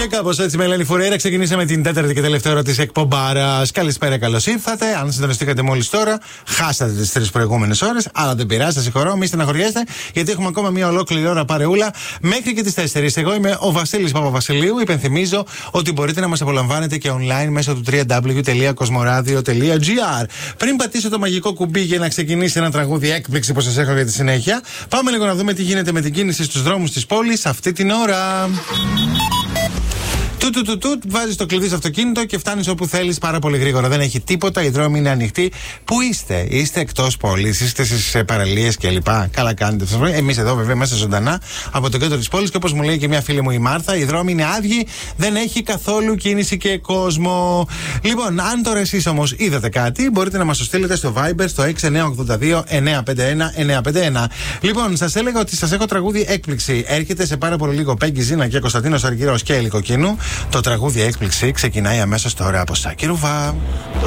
Και κάπως έτσι με Ελένη Φουρέιρα ξεκινήσαμε την τέταρτη και τελευταία ώρα της εκπομπάρας. Καλησπέρα, καλώς ήρθατε. Αν συντονιστήκατε μόλις τώρα, χάσατε τις 3 προηγούμενες ώρες. Αλλά δεν πειράζει, σας συγχωρώ, μη στεναχωριέστε, γιατί έχουμε ακόμα μια ολόκληρη ώρα παρεούλα μέχρι και τις 4. Εγώ είμαι ο Βασίλης Παπαβασιλείου. Υπενθυμίζω ότι μπορείτε να μας απολαμβάνετε και online μέσω του www.cosmoradio.gr. Πριν πατήσω το μαγικό κουμπί για να ξεκινήσει ένα τραγούδι έκπληξη που σας έχω για τη συνέχεια, πάμε λίγο να δούμε τι γίνεται με την κίνηση στους δρόμους της πόλης αυτή την ώρα. Βάζεις το κλειδί στο αυτοκίνητο και φτάνεις όπου θέλεις πάρα πολύ γρήγορα. Δεν έχει τίποτα, οι δρόμοι είναι ανοιχτοί. Πού είστε? Είστε εκτός πόλης, είστε στις παραλίες κλπ. Καλά κάνετε. Εμείς εδώ βέβαια είμαστε ζωντανά από το κέντρο της πόλης και όπως μου λέει και μια φίλη μου η Μάρθα, οι δρόμοι είναι άδειοι, δεν έχει καθόλου κίνηση και κόσμο. Λοιπόν, αν τώρα εσείς όμως είδατε κάτι, μπορείτε να μας το στείλετε στο Viber στο 6982-951-951. Λοιπόν, σας έλεγα ότι σας έχω τραγούδι έκπληξη. Έρχεται σε πάρα πολύ λίγο Πέγγι Ζήνα και Κωνσταντίνος Αργυρός και Ελικοκίνου. Το τραγούδι έκπληξη ξεκινάει αμέσως τώρα από Σάκη Ρουβά.